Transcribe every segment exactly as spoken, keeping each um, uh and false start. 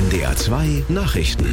N D R zwei Nachrichten.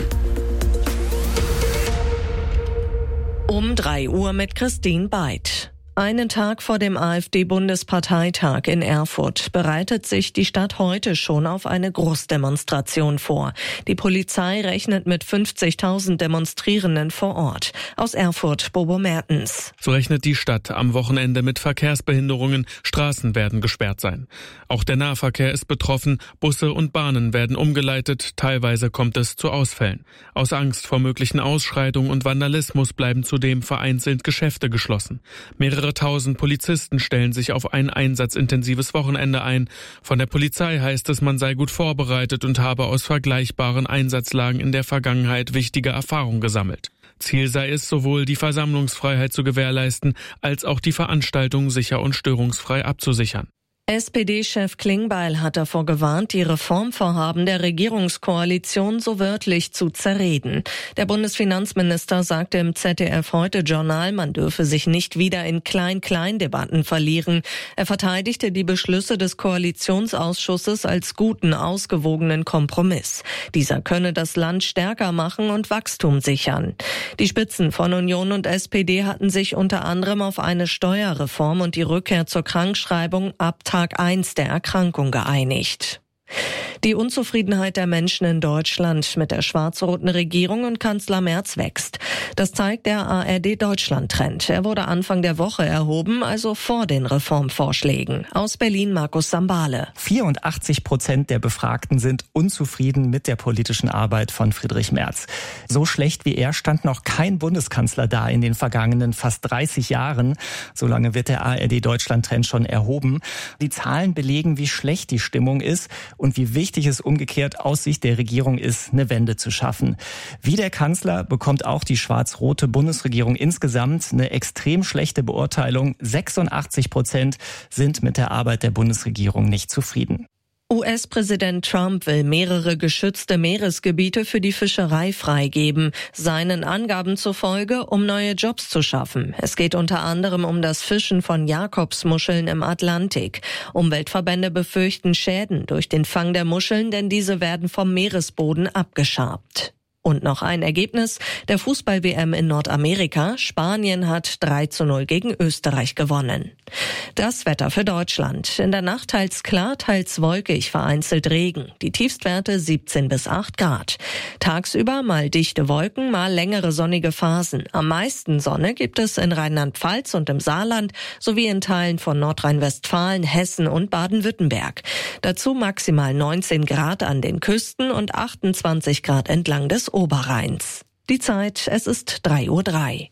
Um drei Uhr mit Christine Beid. Einen Tag vor dem AfD-Bundesparteitag in Erfurt bereitet sich die Stadt heute schon auf eine Großdemonstration vor. Die Polizei rechnet mit fünfzigtausend Demonstrierenden vor Ort. Aus Erfurt, Bobo Mertens. So rechnet die Stadt am Wochenende mit Verkehrsbehinderungen. Straßen werden gesperrt sein. Auch der Nahverkehr ist betroffen. Busse und Bahnen werden umgeleitet. Teilweise kommt es zu Ausfällen. Aus Angst vor möglichen Ausschreitungen und Vandalismus bleiben zudem vereinzelt Geschäfte geschlossen. Mehrere tausend Polizisten stellen sich auf ein einsatzintensives Wochenende ein. Von der Polizei heißt es, man sei gut vorbereitet und habe aus vergleichbaren Einsatzlagen in der Vergangenheit wichtige Erfahrungen gesammelt. Ziel sei es, sowohl die Versammlungsfreiheit zu gewährleisten, als auch die Veranstaltung sicher und störungsfrei abzusichern. S P D-Chef Klingbeil hat davor gewarnt, die Reformvorhaben der Regierungskoalition so wörtlich zu zerreden. Der Bundesfinanzminister sagte im Z D F-Heute-Journal, man dürfe sich nicht wieder in Klein-Klein-Debatten verlieren. Er verteidigte die Beschlüsse des Koalitionsausschusses als guten, ausgewogenen Kompromiss. Dieser könne das Land stärker machen und Wachstum sichern. Die Spitzen von Union und S P D hatten sich unter anderem auf eine Steuerreform und die Rückkehr zur Krankschreibung ab Tag eins der Erkrankung geeinigt. Die Unzufriedenheit der Menschen in Deutschland mit der schwarz-roten Regierung und Kanzler Merz wächst. Das zeigt der A R D-Deutschland-Trend. Er wurde Anfang der Woche erhoben, also vor den Reformvorschlägen. Aus Berlin Markus Sambale. vierundachtzig Prozent der Befragten sind unzufrieden mit der politischen Arbeit von Friedrich Merz. So schlecht wie er stand noch kein Bundeskanzler da in den vergangenen fast dreißig Jahren. So lange wird der A R D-Deutschland-Trend schon erhoben. Die Zahlen belegen, wie schlecht die Stimmung ist und wie wichtig es umgekehrt aus Sicht der Regierung ist, eine Wende zu schaffen. Wie der Kanzler bekommt auch die schwarz-rote Bundesregierung insgesamt eine extrem schlechte Beurteilung. sechsundachtzig Prozent sind mit der Arbeit der Bundesregierung nicht zufrieden. U S-Präsident Trump will mehrere geschützte Meeresgebiete für die Fischerei freigeben. Seinen Angaben zufolge, um neue Jobs zu schaffen. Es geht unter anderem um das Fischen von Jakobsmuscheln im Atlantik. Umweltverbände befürchten Schäden durch den Fang der Muscheln, denn diese werden vom Meeresboden abgeschabt. Und noch ein Ergebnis der Fußball-W M in Nordamerika. Spanien hat drei zu null gegen Österreich gewonnen. Das Wetter für Deutschland. In der Nacht teils klar, teils wolkig, vereinzelt Regen. Die Tiefstwerte siebzehn bis acht Grad. Tagsüber mal dichte Wolken, mal längere sonnige Phasen. Am meisten Sonne gibt es in Rheinland-Pfalz und im Saarland sowie in Teilen von Nordrhein-Westfalen, Hessen und Baden-Württemberg. Dazu maximal neunzehn Grad an den Küsten und achtundzwanzig Grad entlang des Oberrheins. Die Zeit, es ist drei Uhr drei.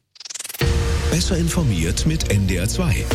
Besser informiert mit N D R zwei.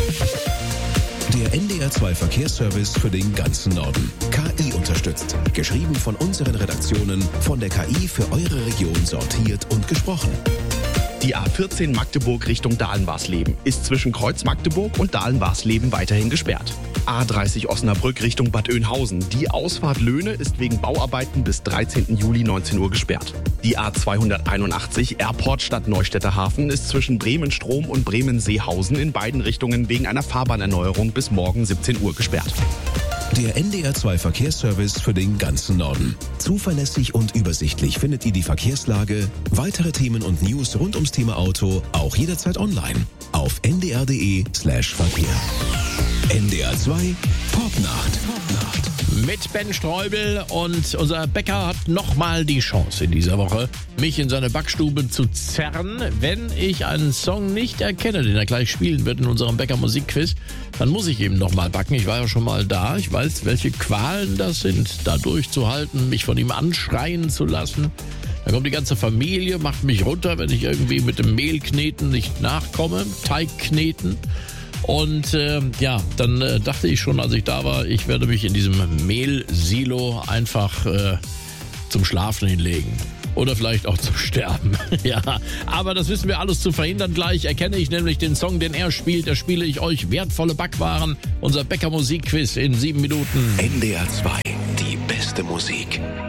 Der N D R zwei Verkehrsservice für den ganzen Norden. K I unterstützt. Geschrieben von unseren Redaktionen, von der K I für eure Region sortiert und gesprochen. Die A vierzehn Magdeburg Richtung Dahlen-Warsleben ist zwischen Kreuz Magdeburg und Dahlen-Warsleben weiterhin gesperrt. A dreißig Osnabrück Richtung Bad Oeynhausen. Die Ausfahrt Löhne ist wegen Bauarbeiten bis dreizehnten Juli neunzehn Uhr gesperrt. Die A zweihunderteinundachtzig Airport Stadt Neustädter Hafen ist zwischen Bremen-Strom und Bremen-Seehausen in beiden Richtungen wegen einer Fahrbahnerneuerung bis morgen siebzehn Uhr gesperrt. Der N D R zwei Verkehrsservice für den ganzen Norden. Zuverlässig und übersichtlich findet ihr die Verkehrslage, weitere Themen und News rund ums Thema Auto auch jederzeit online auf n d r punkt d e slash verkehr. N D R zwei Popnacht. Popnacht. Mit Ben Streubel, und unser Bäcker hat nochmal die Chance in dieser Woche, mich in seine Backstube zu zerren. Wenn ich einen Song nicht erkenne, den er gleich spielen wird in unserem Bäcker-Musikquiz, dann muss ich eben nochmal backen. Ich war ja schon mal da. Ich weiß, welche Qualen das sind, da durchzuhalten, mich von ihm anschreien zu lassen. Dann kommt die ganze Familie, macht mich runter, wenn ich irgendwie mit dem Mehlkneten nicht nachkomme, Teigkneten. Und äh, ja, dann äh, dachte ich schon, als ich da war, ich werde mich in diesem Mehlsilo einfach äh, zum Schlafen hinlegen. Oder vielleicht auch zum Sterben. Ja, aber das wissen wir alles zu verhindern. Gleich erkenne ich nämlich den Song, den er spielt. Da spiele ich euch wertvolle Backwaren. Unser Bäcker-Musikquiz in sieben Minuten. N D R zwei, die beste Musik.